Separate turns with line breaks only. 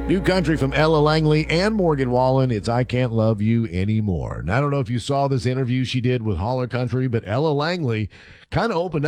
New country from Ella Langley and Morgan Wallen. It's I Can't Love You Anymore. And I don't know if you saw this interview she did with Holler Country, but Ella Langley kind of opened